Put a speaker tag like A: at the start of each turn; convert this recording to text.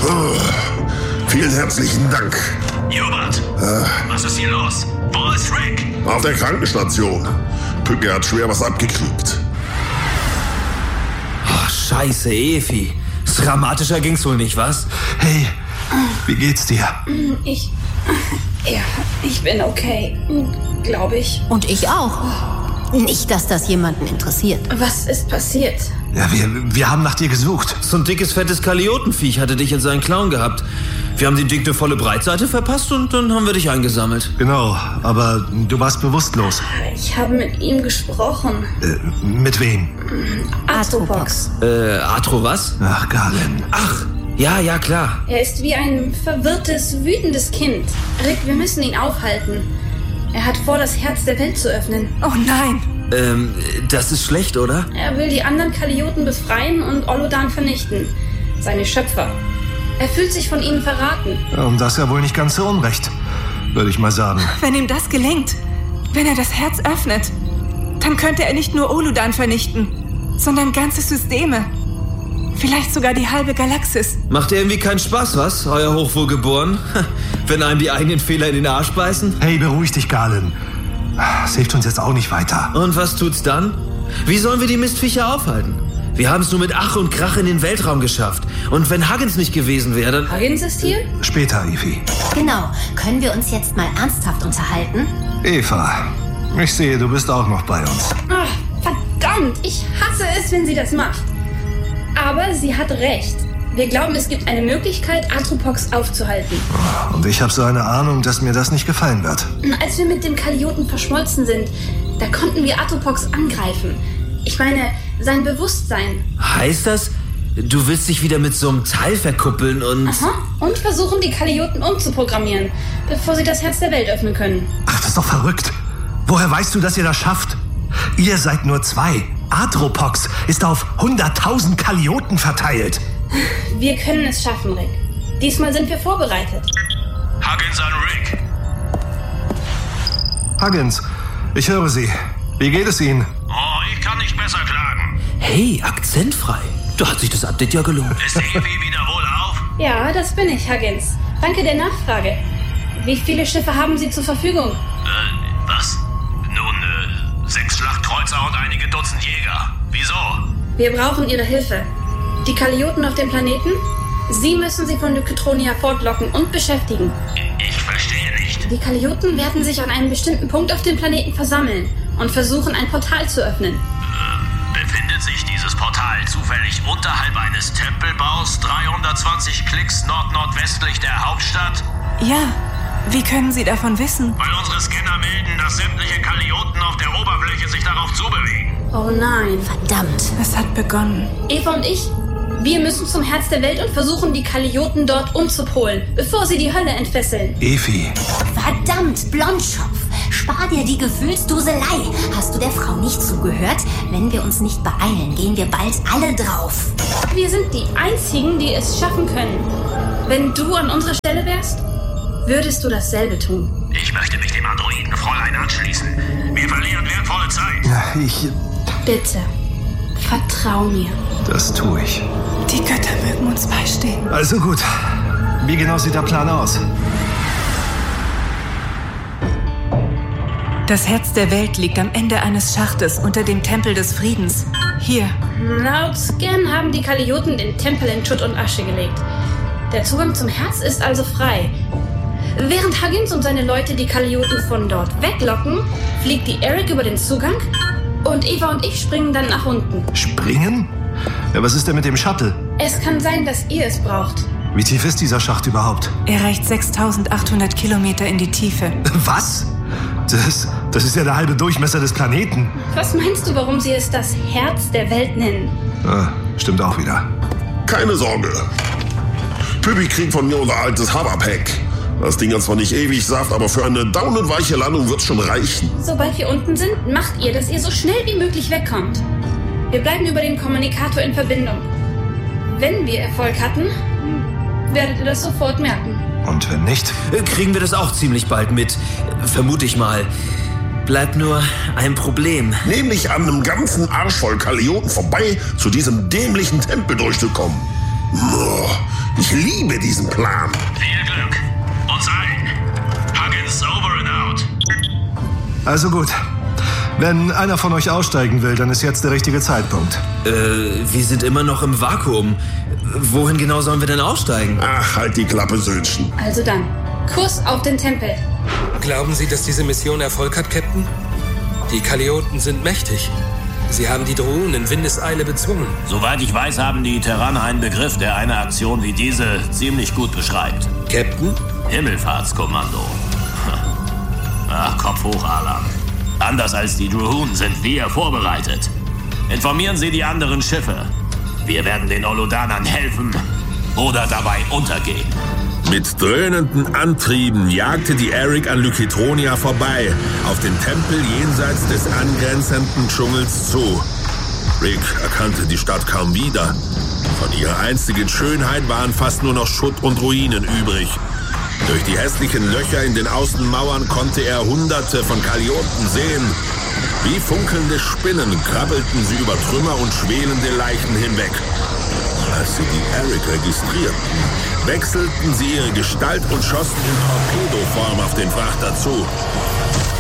A: Vielen herzlichen Dank.
B: Hubert, was ist hier los? Wo ist Rick?
A: Auf der Krankenstation. Pücke hat schwer was abgekriegt.
C: Oh, scheiße, Efi. Dramatischer ging's wohl nicht, was?
D: Hey, wie geht's dir?
E: Ich bin okay, glaube ich.
F: Und ich auch. Nicht, dass das jemanden interessiert.
E: Was ist passiert?
D: Ja, wir haben nach dir gesucht.
C: So ein dickes, fettes Kaliotenviech hatte dich in seinen Klauen gehabt. Wir haben dem Ding eine volle Breitseite verpasst und dann haben wir dich eingesammelt.
D: Genau, aber du warst bewusstlos.
E: Ich habe mit ihm gesprochen.
D: Mit wem?
E: Atropox.
C: Atro was?
D: Ach, Galen.
C: Ach, ja, klar.
E: Er ist wie ein verwirrtes, wütendes Kind. Rick, wir müssen ihn aufhalten. Er hat vor, das Herz der Welt zu öffnen.
G: Oh nein.
C: Das ist schlecht, oder?
E: Er will die anderen Kalioten befreien und Olodan vernichten. Seine Schöpfer. Er fühlt sich von ihnen verraten.
D: Und das ja wohl nicht ganz so unrecht, würde ich mal sagen.
G: Wenn ihm das gelingt, wenn er das Herz öffnet, dann könnte er nicht nur Olodan vernichten, sondern ganze Systeme. Vielleicht sogar die halbe Galaxis.
C: Macht irgendwie keinen Spaß, was, euer Hochwohlgeboren? Wenn einem die eigenen Fehler in den Arsch beißen?
D: Hey, beruhig dich, Galen. Das hilft uns jetzt auch nicht weiter.
C: Und was tut's dann? Wie sollen wir die Mistviecher aufhalten? Wir haben es nur mit Ach und Krach in den Weltraum geschafft. Und wenn Huggins nicht gewesen wäre, dann...
E: Huggins ist hier?
D: Später, Efi.
F: Genau. Können wir uns jetzt mal ernsthaft unterhalten?
D: Eva, ich sehe, du bist auch noch bei uns.
E: Ach, verdammt. Ich hasse es, wenn sie das macht. Aber sie hat recht. Wir glauben, es gibt eine Möglichkeit, Atropox aufzuhalten.
D: Und ich habe so eine Ahnung, dass mir das nicht gefallen wird.
E: Als wir mit dem Kalioten verschmolzen sind, da konnten wir Atropox angreifen. Ich meine, sein Bewusstsein.
C: Heißt das, du willst dich wieder mit so einem Teil verkuppeln und...
E: Aha. Und versuchen, die Kalioten umzuprogrammieren, bevor sie das Herz der Welt öffnen können.
D: Ach, das ist doch verrückt. Woher weißt du, dass ihr das schafft? Ihr seid nur 2. Atropox ist auf 100.000 Kalioten verteilt.
E: Wir können es schaffen, Rick. Diesmal sind wir vorbereitet.
B: Huggins an Rick.
D: Huggins, ich höre Sie. Wie geht es Ihnen?
B: Oh, ich kann nicht besser klagen.
C: Hey, akzentfrei. Da hat sich das Update ja gelohnt.
B: Ist Evi wieder wohlauf?
E: Ja, das bin ich, Huggins. Danke der Nachfrage. Wie viele Schiffe haben Sie zur Verfügung?
B: Was? Nun, 6 Schlachtkreuzer und einige Dutzend Jäger. Wieso?
E: Wir brauchen Ihre Hilfe. Die Kalioten auf dem Planeten? Sie müssen sie von Lykotronia fortlocken und beschäftigen.
B: Ich verstehe nicht.
E: Die Kalioten werden sich an einem bestimmten Punkt auf dem Planeten versammeln und versuchen, ein Portal zu öffnen.
B: Befindet sich dieses Portal zufällig unterhalb eines Tempelbaus 320 Klicks nordnordwestlich der Hauptstadt?
G: Ja, wie können Sie davon wissen?
B: Weil unsere Scanner melden, dass sämtliche Kalioten auf der Oberfläche sich darauf zubewegen.
E: Oh nein.
F: Verdammt.
G: Es hat begonnen.
E: Eva und ich, wir müssen zum Herz der Welt und versuchen, die Kalioten dort umzupolen, bevor sie die Hölle entfesseln.
D: Efi.
F: Verdammt, Blondschopf. Spar dir die Gefühlsduselei. Hast du der Frau nicht zugehört? Wenn wir uns nicht beeilen, gehen wir bald alle drauf.
E: Wir sind die Einzigen, die es schaffen können. Wenn du an unserer Stelle wärst, würdest du dasselbe tun.
B: Ich möchte mich dem Androidenfräulein anschließen. Wir verlieren wertvolle Zeit.
D: Ja,
E: Bitte, vertrau mir.
D: Das tue ich.
G: Die Götter mögen uns beistehen.
D: Also gut. Wie genau sieht der Plan aus?
G: Das Herz der Welt liegt am Ende eines Schachtes unter dem Tempel des Friedens. Hier.
E: Laut Scan haben die Kalioten den Tempel in Schutt und Asche gelegt. Der Zugang zum Herz ist also frei. Während Huggins und seine Leute die Kalioten von dort weglocken, fliegt die Eric über den Zugang und Eva und ich springen dann nach unten.
D: Springen? Ja, was ist denn mit dem Shuttle?
E: Es kann sein, dass ihr es braucht.
D: Wie tief ist dieser Schacht überhaupt?
G: Er reicht 6.800 Kilometer in die Tiefe.
D: Was? Das ist ja der halbe Durchmesser des Planeten.
E: Was meinst du, warum sie es das Herz der Welt nennen?
D: Ah, stimmt auch wieder.
A: Keine Sorge. Püppi kriegt von mir unser altes Hoverpack. Das Ding hat zwar nicht ewig Saft, aber für eine daunenweiche Landung wird's schon reichen.
E: Sobald wir unten sind, macht ihr, dass ihr so schnell wie möglich wegkommt. Wir bleiben über den Kommunikator in Verbindung. Wenn wir Erfolg hatten, werdet ihr das sofort merken.
D: Und wenn nicht?
C: Kriegen wir das auch ziemlich bald mit. Vermute ich mal. Bleibt nur ein Problem.
A: Nämlich an einem ganzen Arsch voll Kalioten vorbei zu diesem dämlichen Tempel durchzukommen. Ich liebe diesen Plan.
B: Viel Glück. Uns allen. Huggins over and out.
D: Also gut. Wenn einer von euch aussteigen will, dann ist jetzt der richtige Zeitpunkt.
C: Wir sind immer noch im Vakuum. Wohin genau sollen wir denn aussteigen?
A: Ach, halt die Klappe, Söhnchen.
E: Also dann, Kurs auf den Tempel.
H: Glauben Sie, dass diese Mission Erfolg hat, Captain? Die Kalioten sind mächtig. Sie haben die Druiden in Windeseile bezwungen.
B: Soweit ich weiß, haben die Terraner einen Begriff, der eine Aktion wie diese ziemlich gut beschreibt.
H: Captain?
B: Himmelfahrtskommando. Ach, Kopf hoch, Alan. Anders als die Druiden sind wir vorbereitet. Informieren Sie die anderen Schiffe. Wir werden den Oludanern helfen oder dabei untergehen.
I: Mit dröhnenden Antrieben jagte die Eric an Lykitronia vorbei, auf den Tempel jenseits des angrenzenden Dschungels zu. Rick erkannte die Stadt kaum wieder. Von ihrer einstigen Schönheit waren fast nur noch Schutt und Ruinen übrig. Durch die hässlichen Löcher in den Außenmauern konnte er Hunderte von Kalioten sehen. Wie funkelnde Spinnen krabbelten sie über Trümmer und schwelende Leichen hinweg. Als sie die Eric registrierten, wechselten sie ihre Gestalt und schossen in Torpedoform auf den Frachter zu.